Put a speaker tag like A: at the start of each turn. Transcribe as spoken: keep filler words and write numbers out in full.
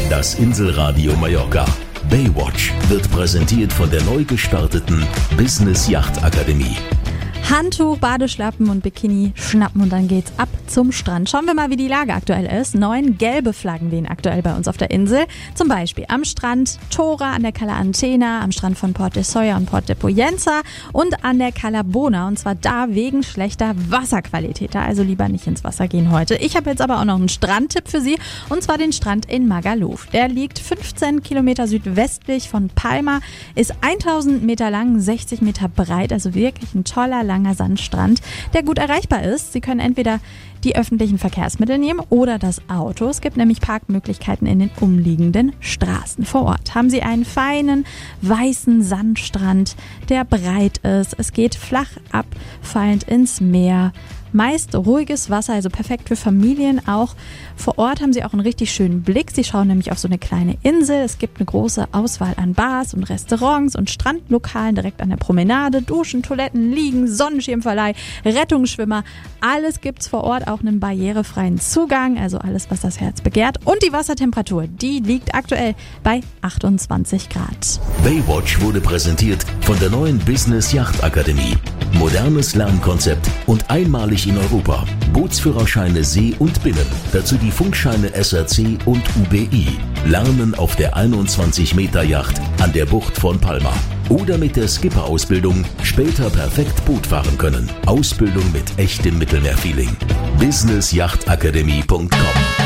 A: Das Inselradio Mallorca. Baywatch wird präsentiert von der neu gestarteten Business Yacht Akademie.
B: Handtuch, Badeschlappen und Bikini schnappen und dann geht's ab zum Strand. Schauen wir mal, wie die Lage aktuell ist. Neun gelbe Flaggen wehen aktuell bei uns auf der Insel. Zum Beispiel am Strand Tora, an der Cala Antena, am Strand von Port de Soya und Port de Poyenza und an der Cala Bona. Und zwar da wegen schlechter Wasserqualität. Da also lieber nicht ins Wasser gehen heute. Ich habe jetzt aber auch noch einen Strandtipp für Sie. Und zwar den Strand in Magaluf. Der liegt fünfzehn Kilometer südwestlich von Palma, ist tausend Meter lang, sechzig Meter breit. Also wirklich ein toller, langer Sandstrand, der gut erreichbar ist. Sie können entweder die öffentlichen Verkehrsmittel nehmen oder das Auto. Es gibt nämlich Parkmöglichkeiten in den umliegenden Straßen. Vor Ort haben Sie einen feinen, weißen Sandstrand, der breit ist. Es geht flach abfallend ins Meer. Meist ruhiges Wasser, also perfekt für Familien auch. Vor Ort haben Sie auch einen richtig schönen Blick. Sie schauen nämlich auf so eine kleine Insel. Es gibt eine große Auswahl an Bars und Restaurants und Strandlokalen direkt an der Promenade. Duschen, Toiletten, Liegen, Sonnenschirmverleih, Rettungsschwimmer. Alles gibt's vor Ort, auch einen barrierefreien Zugang. Also alles, was das Herz begehrt. Und die Wassertemperatur, die liegt aktuell bei achtundzwanzig Grad.
A: Baywatch wurde präsentiert von der neuen Business Yacht Akademie. Modernes Lernkonzept und einmalig in Europa. Bootsführerscheine See und Binnen. Dazu die Funkscheine S R C und U B I. Lernen auf der einundzwanzig Meter Yacht an der Bucht von Palma. Oder mit der Skipper-Ausbildung später perfekt Boot fahren können. Ausbildung mit echtem Mittelmeerfeeling. business yacht akademie punkt com